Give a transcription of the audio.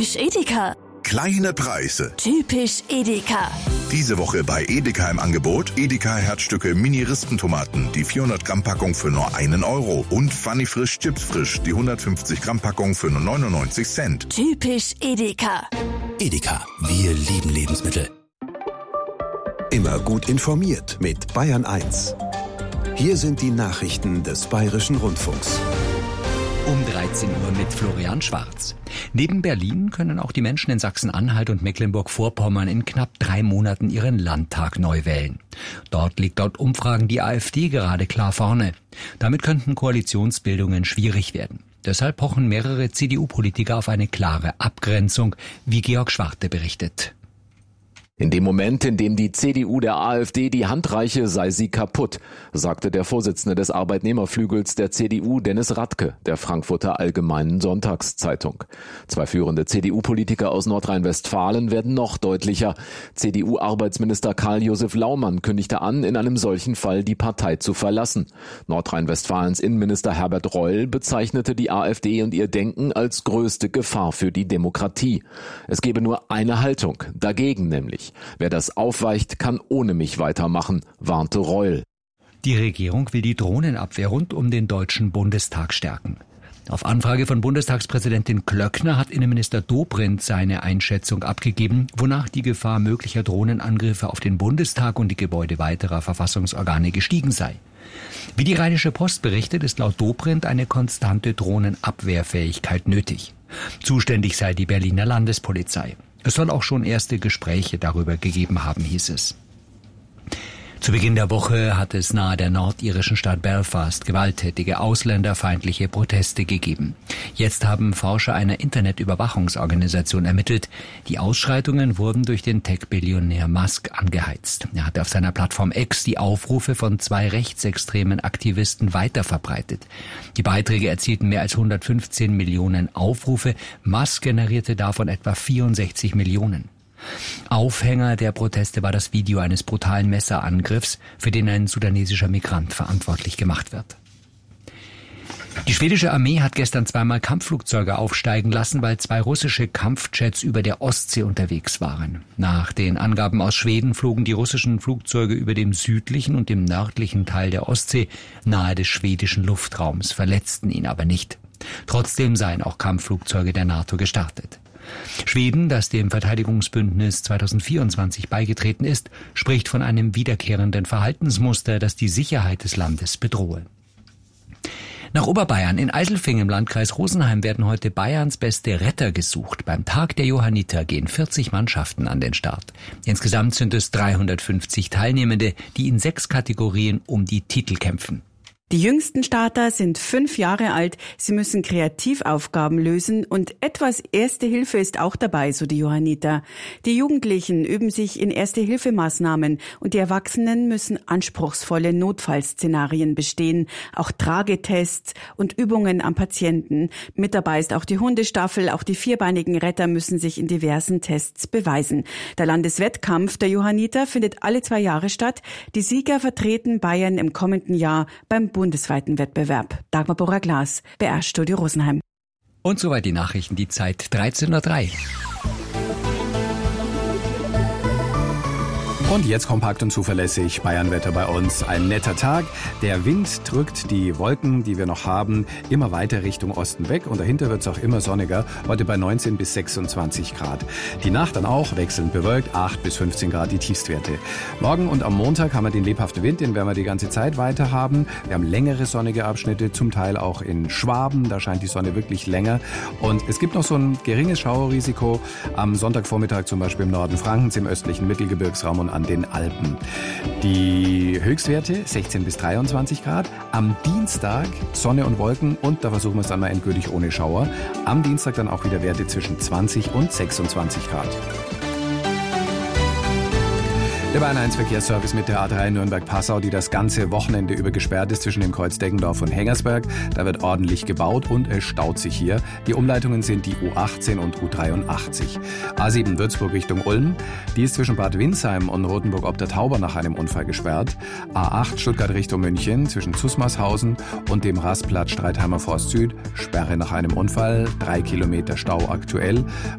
Typisch Edeka. Kleine Preise. Typisch Edeka. Diese Woche bei Edeka im Angebot Edeka Herzstücke Mini-Rispentomaten, die 400 Gramm Packung für nur 1 Euro und Funny Frisch Chips Frisch, die 150 Gramm Packung für nur 99 Cent. Typisch Edeka. Edeka, wir lieben Lebensmittel. Immer gut informiert mit Bayern 1. Hier sind die Nachrichten des Bayerischen Rundfunks. Um 13 Uhr mit Florian Schwarz. Neben Berlin können auch die Menschen in Sachsen-Anhalt und Mecklenburg-Vorpommern in knapp 3 Monaten ihren Landtag neu wählen. Dort liegt laut Umfragen die AfD gerade klar vorne. Damit könnten Koalitionsbildungen schwierig werden. Deshalb pochen mehrere CDU-Politiker auf eine klare Abgrenzung, wie Georg Schwarte berichtet. In dem Moment, in dem die CDU der AfD die Hand reiche, sei sie kaputt, sagte der Vorsitzende des Arbeitnehmerflügels der CDU, Dennis Radke, der Frankfurter Allgemeinen Sonntagszeitung. 2 führende CDU-Politiker aus Nordrhein-Westfalen werden noch deutlicher. CDU-Arbeitsminister Karl-Josef Laumann kündigte an, in einem solchen Fall die Partei zu verlassen. Nordrhein-Westfalens Innenminister Herbert Reul bezeichnete die AfD und ihr Denken als größte Gefahr für die Demokratie. Es gebe nur eine Haltung, dagegen nämlich. Wer das aufweicht, kann ohne mich weitermachen, warnte Reul. Die Regierung will die Drohnenabwehr rund um den Deutschen Bundestag stärken. Auf Anfrage von Bundestagspräsidentin Klöckner hat Innenminister Dobrindt seine Einschätzung abgegeben, wonach die Gefahr möglicher Drohnenangriffe auf den Bundestag und die Gebäude weiterer Verfassungsorgane gestiegen sei. Wie die Rheinische Post berichtet, ist laut Dobrindt eine konstante Drohnenabwehrfähigkeit nötig. Zuständig sei die Berliner Landespolizei. Es soll auch schon erste Gespräche darüber gegeben haben, hieß es. Zu Beginn der Woche hat es nahe der nordirischen Stadt Belfast gewalttätige ausländerfeindliche Proteste gegeben. Jetzt haben Forscher einer Internetüberwachungsorganisation ermittelt, die Ausschreitungen wurden durch den Tech-Billionär Musk angeheizt. Er hatte auf seiner Plattform X die Aufrufe von 2 rechtsextremen Aktivisten weiterverbreitet. Die Beiträge erzielten mehr als 115 Millionen Aufrufe. Musk generierte davon etwa 64 Millionen. Aufhänger der Proteste war das Video eines brutalen Messerangriffs, für den ein sudanesischer Migrant verantwortlich gemacht wird. Die schwedische Armee hat gestern 2-mal Kampfflugzeuge aufsteigen lassen, weil 2 russische Kampfjets über der Ostsee unterwegs waren. Nach den Angaben aus Schweden flogen die russischen Flugzeuge über dem südlichen und dem nördlichen Teil der Ostsee nahe des schwedischen Luftraums, verletzten ihn aber nicht. Trotzdem seien auch Kampfflugzeuge der NATO gestartet. Schweden, das dem Verteidigungsbündnis 2024 beigetreten ist, spricht von einem wiederkehrenden Verhaltensmuster, das die Sicherheit des Landes bedrohe. Nach Oberbayern in Eiselfingen im Landkreis Rosenheim werden heute Bayerns beste Retter gesucht. Beim Tag der Johanniter gehen 40 Mannschaften an den Start. Insgesamt sind es 350 Teilnehmende, die in 6 Kategorien um die Titel kämpfen. Die jüngsten Starter sind 5 Jahre alt. Sie müssen Kreativaufgaben lösen und etwas Erste Hilfe ist auch dabei, so die Johanniter. Die Jugendlichen üben sich in Erste-Hilfe-Maßnahmen und die Erwachsenen müssen anspruchsvolle Notfallszenarien bestehen. Auch Tragetests und Übungen am Patienten. Mit dabei ist auch die Hundestaffel. Auch die vierbeinigen Retter müssen sich in diversen Tests beweisen. Der Landeswettkampf der Johanniter findet alle 2 Jahre statt. Die Sieger vertreten Bayern im kommenden Jahr beim bundesweiten Wettbewerb. Dagmar Borrer-Glas, BR-Studio Rosenheim. Und soweit die Nachrichten, die Zeit 13:03 Uhr. Und jetzt kompakt und zuverlässig Bayernwetter bei uns. Ein netter Tag. Der Wind drückt die Wolken, die wir noch haben, immer weiter Richtung Osten weg. Und dahinter wird es auch immer sonniger. Heute bei 19 bis 26 Grad. Die Nacht dann auch wechselnd bewölkt. 8 bis 15 Grad die Tiefstwerte. Morgen und am Montag haben wir den lebhaften Wind. Den werden wir die ganze Zeit weiter haben. Wir haben längere sonnige Abschnitte. Zum Teil auch in Schwaben. Da scheint die Sonne wirklich länger. Und es gibt noch so ein geringes Schauerrisiko. Am Sonntagvormittag zum Beispiel im Norden Frankens, im östlichen Mittelgebirgsraum und an den Alpen. Die Höchstwerte 16 bis 23 Grad. Am Dienstag Sonne und Wolken und da versuchen wir es dann mal endgültig ohne Schauer. Am Dienstag dann auch wieder Werte zwischen 20 und 26 Grad. Der Bayern 1 Verkehrsservice mit der A3 Nürnberg-Passau, die das ganze Wochenende über gesperrt ist zwischen dem Kreuz Deggendorf und Hengersberg. Da wird ordentlich gebaut und es staut sich hier. Die Umleitungen sind die U18 und U83. A7 Würzburg Richtung Ulm. Die ist zwischen Bad Windsheim und Rothenburg ob der Tauber nach einem Unfall gesperrt. A8 Stuttgart Richtung München zwischen Zusmarshausen und dem Rastplatz Streitheimer Forst Süd. Sperre nach einem Unfall. 3 Kilometer Stau aktuell.